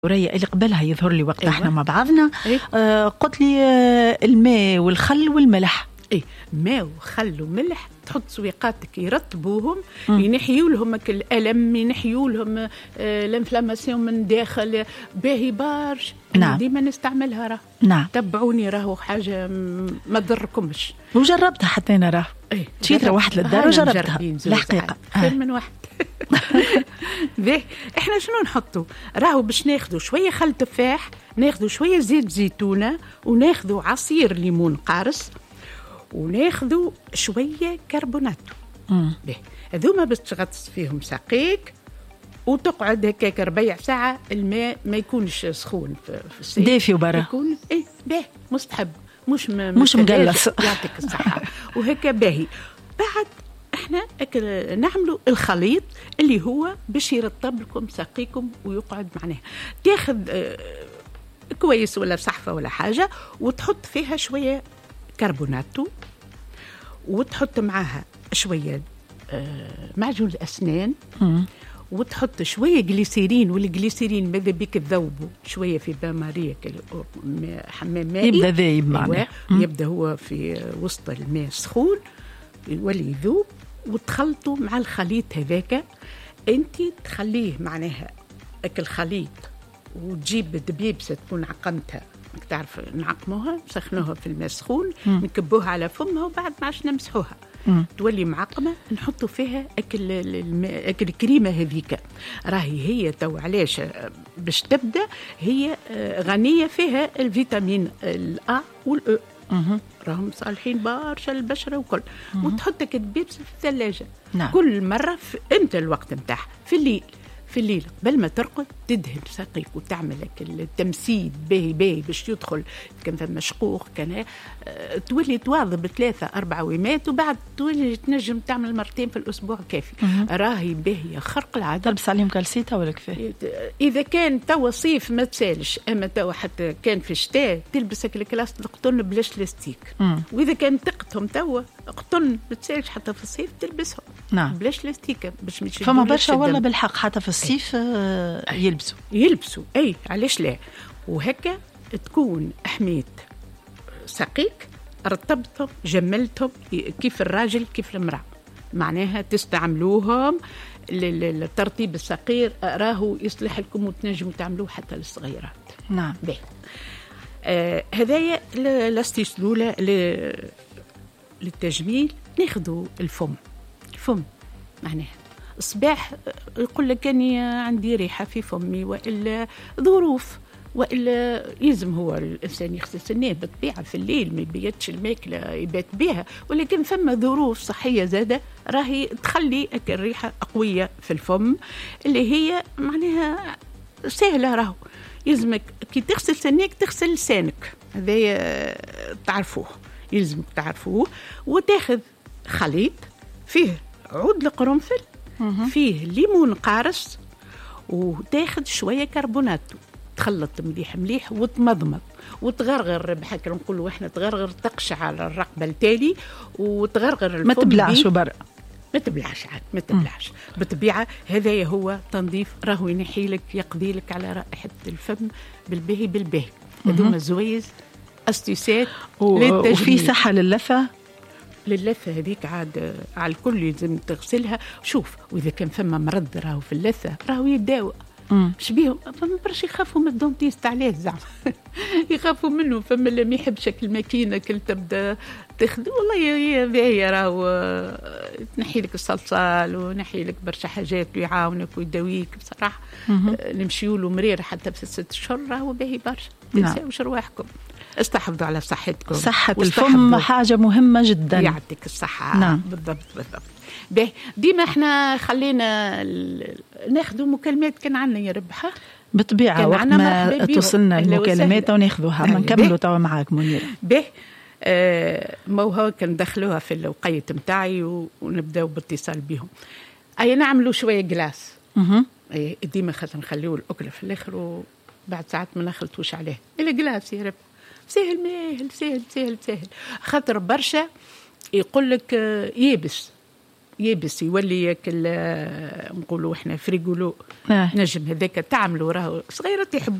وريا اللي قبلها يظهر لي وقت احنا مع بعضنا قلت لي الماء والخل والملح. ماء وخل وملح، تحط سويقاتك يرطبوهم، ينحيوا لهم الألم، ينحيوا لهم الانفلاماسيون من داخل، باهي بارش. نعم. ديما نستعملها راه. نعم. تبعوني راهو حاجة ما تضركمش. وجربتها حتى أنا راه. مشيت روحت للدار وجربتها. الحقيقة خير من واحد. باهي احنا شنو نحطوا؟ راهو باش ناخذوا شوية خل تفاح، ناخذوا شوية زيت زيتونة، وناخذوا عصير ليمون قارص، وناخذوا شوية كربوناتو. هذوما باش تغطس فيهم ساقيك وتقعد هكاك ربيع ساعة. الماء ما يكونش سخون في الصيف، دافي وبرا يكون باهي مستحب، مش مقلص. يعطيك الصحة. وهكا باهي. بعد احنا نعملوا الخليط اللي هو باش يرطب لكم ساقيكم ويقعد معناه. تاخذ كويس ولا صحفة ولا حاجة، وتحط فيها شوية كربوناتو، وتحط معاها شوية معجون الأسنان، وتحط شوية جليسيرين، والجليسيرين ماذا بيك تذوبه شوية في بامارية حمام مائي، يبدأ ذايب معنا، يبدأ هو في وسط الماء السخون يولي يذوب، وتخلطوا مع الخليط هذاك. انت تخليه معناها الخليط، وتجيب دبيبسة تكون عقمتها، تعرف نعقموها، نسخنوها في الماء السخون، نكبوها على فمها، وبعد ما عادش نمسحوها تولي معقمة، نحطوا فيها أكل الكريمة هذيك. راهي هي تو علاش باش تبدأ هي غنية فيها الفيتامين الأ والأو، راهم صالحين برشا البشرة وكل. وتحطك الدبيبس في الثلاجة. نعم. كل مرة امتى الوقت متاعها في الليل قبل ما ترقد تدهن ساقيك وتعمل التمسيد باهي باش يدخل. كان فما شقوق كان تولي تواظب 3-4 ويمات، وبعد تولي تنجم تعمل مرتين في الأسبوع كافي. راهي باهية خرق العادة. تلبس عليهم كالسيتا ولا كفاية؟ إذا كان توا صيف ما تسالش، أما توا حتى كان في الشتاء تلبسك الكلاس القطن بلاش لاستيك. وإذا كان تقتهم توا قطن ما تسالش حتى في الصيف تلبسهم. نعم. بلاش لاستيك باش مش فما برشا ولا بالحق حتى في الصيف يلبسوا علاش لا. وهكا تكون حميت ساقيك، رطبتهم، جملتهم كيف الراجل كيف المرأة، معناها تستعملوهم للترطيب الصغير، راهو يصلح لكم وتنجموا تعملوه حتى للصغيرات. نعم. هذايا لاستيس الأولى للتجميل. ناخذوا الفم معناها الصباح يقول لك أني عندي ريحة في فمي، وإلا ظروف، وإلا يلزم هو الإنسان يغسل سنيه بالطبيعة في الليل، ما يبيتش الماكلة يبات بها، ولكن فما ظروف صحية زادة راهي تخلي الريحة قوية في الفم، اللي هي معناها سهلة. راهو يلزمك كي تغسل سنيك تغسل لسانك، هذا تعرفوه، يلزمك تعرفوه. وتاخذ خليط فيه عود القرنفل، فيه ليمون قارص، وتاخذ شوية كربوناتو، تخلط مليح وتمضمض وتغرغر بحكي نقولوا احنا تغرغر تقشع على الرقبة التالي، وتغرغر الفم، ما تبلعش برا، ما تبلعش بالطبيعة. هذا هو تنظيف، راهو ينحي لك يقضي لك على رائحة الفم بالباهي. هذوما زويز استيسات للتجميل. وفي صحة للثة هذيك عاد على الكل لازم تغسلها. شوف، وإذا كان فما مرض راهو في اللثة راهو يداوى. شبيهم فما برش يخافوا من الدونتيست عليه زعما يخافوا منه. فما اللي ما يحبش الماكينة كل تبدا تاخذ، والله هي راهو تنحي لك الصلصال ونحي لك برشا حاجات ويعاونك ويداويك بصراحة. نمشيوا له مرير حتى في 6 أشهر راهو باهي برشا. تنساوش رواحكم، استحفظوا على صحتكم. صحة الفم حاجة مهمة جدا. يعطيك الصحة. نعم. بالضبط. ديما احنا خلينا ناخذوا مكالمات. كان عنا يا ربحة بالطبيعة وقت ما توصلنا المكالمات وناخذوها. ما نكملوا توا معاك منيرة. هو كان دخلوها في الوقية متاعي ونبداو باتصال بهم. نعملوا شوية جلاس. ديما خاطر نخليو الأكل في الآخر، وبعد ساعات ما نخلطوش عليه. الجلاس يا رب سهل خاطر برشا يقول لك يابس يولي ياكل نقولوا احنا فريغولو نجم هذاك تعملوا راهو صغيرات